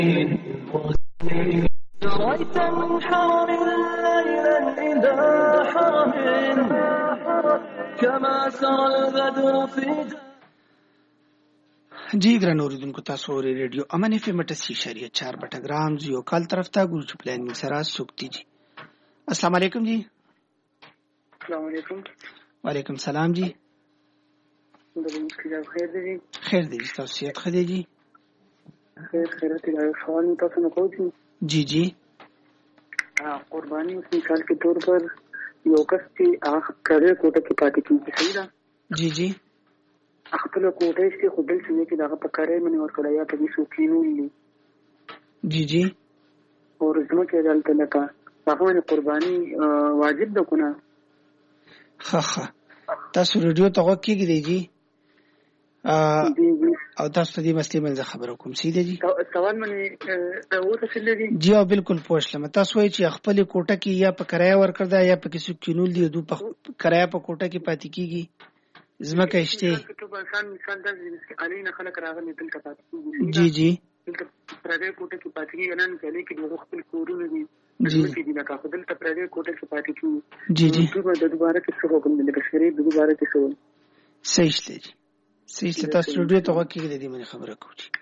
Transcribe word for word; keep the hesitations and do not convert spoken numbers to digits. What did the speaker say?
رأيت من حرم ليلا إلى حرم كما سرى البدر في जी ګران اوریدونکو تاسو ری ریډیو امن اف ام اٹھاسی اشاریه چار بټګرام زیو کال طرف ته ګورچ پلان می سره سوکتی جی السلام علیکم جی السلام علیکم وعلیکم سلام جی دغه خیر دی خیر دی تاسو صحت خدای جی خیر خیرت دی سوال تاسو نه کوی جی جی قربانی مثال کے طور پر یو کس چې هغه کړه کوټه کې پاتې کیږي صحیح ده جی جی خپل کوټه چې خپل څه کې دغه پکاره منی ورکړی یا په دې سوکینو دي جی جی اور زمو کې دلته لکه هغه نه قربانی واجب ده کنه ها ها تاسو ریډیو ته وکیږي دی جی او تاسو دې مسلې منځ خبرو کوم سیده جی سوال منی او څه لري جی او بالکل پوښتنه تاسو وایي چې خپل کوټه کې یا په کرایه ورکړه یا په کیسو کینول دي دوه په کرایه په کوټه کې پاتې کیږي زمکه شته مثال د علي خلک راغلي دلته پاتې جی جی پردې کوټه کې پاتې کیږي نن کله کې د خپل کورونه دي جی دي نه کا خپل ته پردې کوټه کې پاتې کیږي جی جی د دوباره کې څه حکم دی لکه شری د دوباره کې څه صحیح دی صحیح تاسو ریډیو ته وکړئ د دې باندې خبره کوي